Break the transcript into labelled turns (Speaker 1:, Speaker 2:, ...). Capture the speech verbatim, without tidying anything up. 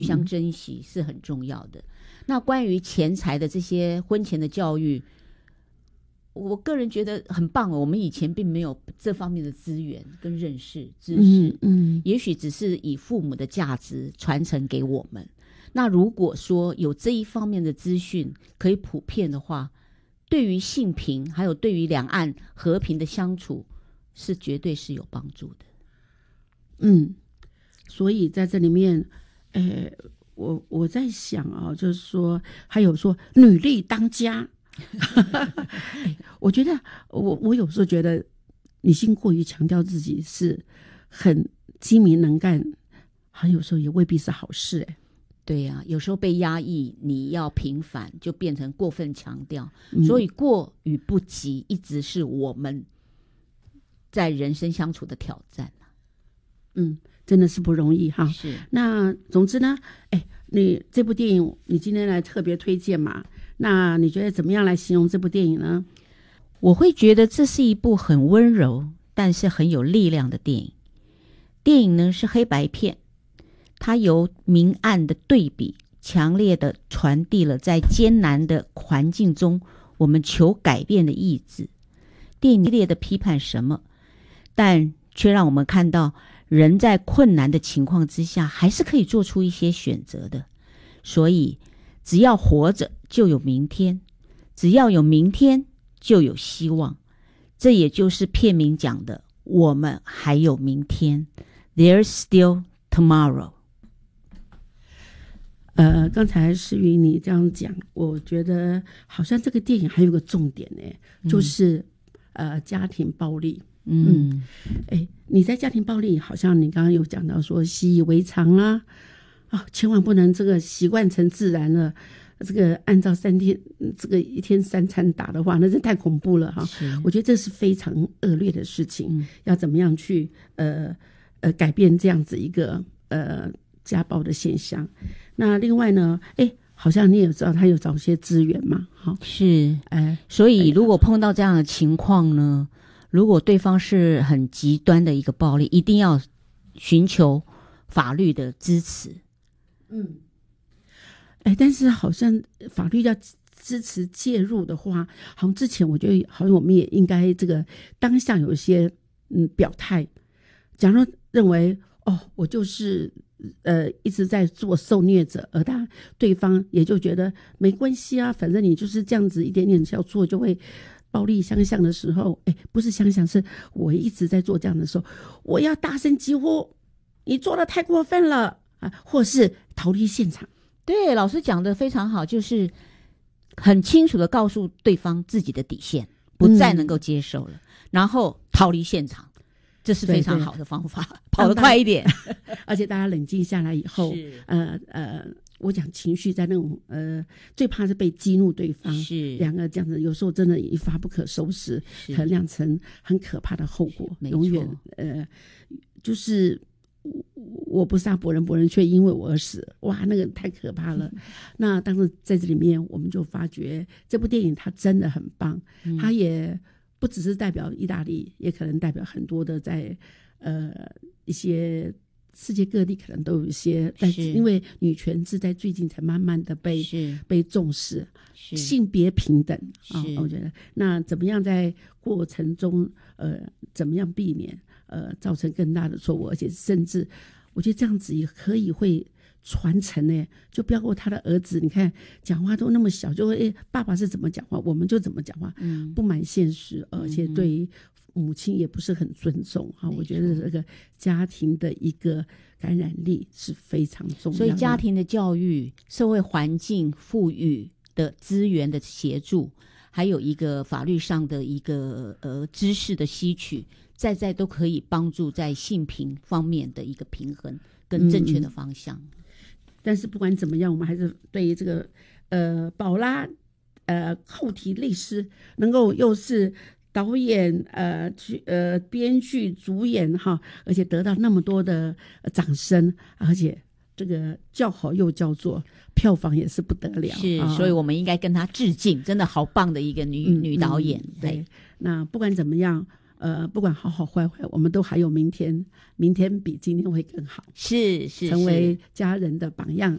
Speaker 1: 相珍惜是很重要的。那关于钱财的这些婚前的教育，我个人觉得很棒哦。我们以前并没有这方面的资源跟认识知识，
Speaker 2: 嗯嗯，
Speaker 1: 也许只是以父母的价值传承给我们。那如果说有这一方面的资讯可以普遍的话，对于性平还有对于两岸和平的相处是绝对是有帮助的。
Speaker 2: 嗯，所以在这里面，呃，我我在想啊，就是说，还有说女力当家，我觉得我我有时候觉得女性过于强调自己是很精明能干，好像有时候也未必是好事哎。
Speaker 1: 对呀、啊，有时候被压抑，你要平反就变成过分强调，
Speaker 2: 嗯、
Speaker 1: 所以过与不及一直是我们在人生相处的挑战。
Speaker 2: 嗯，真的是不容易哈。
Speaker 1: 是。
Speaker 2: 那总之呢，哎，你这部电影你今天来特别推荐嘛？那你觉得怎么样来形容这部电影呢？
Speaker 1: 我会觉得这是一部很温柔但是很有力量的电影。电影呢是黑白片，它由明暗的对比强烈的传递了在艰难的环境中我们求改变的意志。电影激烈的批判什么，但却让我们看到人在困难的情况之下还是可以做出一些选择的。所以只要活着就有明天，只要有明天就有希望。这也就是片名讲的，我们还有明天， There's still tomorrow。
Speaker 2: 呃，刚才诗芸你这样讲，我觉得好像这个电影还有个重点呢，嗯、就是呃家庭暴力。嗯，哎、嗯，你在家庭暴力，好像你刚刚有讲到说习以为常啊，啊，千万不能这个习惯成自然了。这个按照三天，这个一天三餐打的话，那是太恐怖了哈。我觉得这是非常恶劣的事情，嗯、要怎么样去呃呃改变这样子一个呃家暴的现象。那另外呢，哎，好像你也知道他有找一些资源嘛，哈，
Speaker 1: 是，哎，所以如果碰到这样的情况呢，如果对方是很极端的一个暴力，一定要寻求法律的支持。
Speaker 2: 嗯。哎，但是好像法律要支持介入的话，好像之前我觉得好像我们也应该这个当下有一些嗯表态，假如认为哦，我就是呃一直在做受虐者，而他对方也就觉得没关系啊，反正你就是这样子一点点小错就会暴力相向的时候，哎，不是相向，是我一直在做这样的时候，我要大声疾呼，你做得太过分了啊，或是逃离现场。
Speaker 1: 对，老师讲的非常好，就是很清楚的告诉对方自己的底线，不再能够接受了，嗯、然后逃离现场，这是非常好的方法，对对跑得快一点。
Speaker 2: 而且大家冷静下来以后，呃呃，我讲情绪在那种呃，最怕是被激怒对方，是两个这样子，有时候真的一发不可收拾，可酿成很可怕的后果，永远呃，就是。我不杀伯仁，伯仁却因为我而死，哇，那个太可怕了。那当时在这里面，我们就发觉这部电影它真的很棒，嗯、它也不只是代表意大利，也可能代表很多的在呃一些世界各地可能都有一些，但是因为女权是在最近才慢慢的被被重视，性别平等啊、哦，我觉得那怎么样在过程中呃怎么样避免。呃，造成更大的错误，而且甚至，我觉得这样子也可以会传承呢。就包括他的儿子，你看讲话都那么小，就会诶爸爸是怎么讲话，我们就怎么讲话，嗯，不满现实，而且对于母亲也不是很尊重哈、嗯。我觉得这个家庭的一个感染力是非常重要的。
Speaker 1: 所以家庭的教育、社会环境富裕的资源的协助，还有一个法律上的一个呃知识的吸取。在在都可以帮助在性平方面的一个平衡跟正确的方向、嗯、
Speaker 2: 但是不管怎么样，我们还是对于这个呃宝拉呃后提律师能够又是导演呃剧呃编剧主演哈，而且得到那么多的、呃、掌声，而且这个叫好又叫座，票房也是不得了，
Speaker 1: 是、啊、所以我们应该跟他致敬，真的好棒的一个女、嗯、女导演、
Speaker 2: 嗯、对。那不管怎么样呃，不管好好坏坏，我们都还有明天，明天比今天会更好。
Speaker 1: 是是，
Speaker 2: 成为家人的榜样，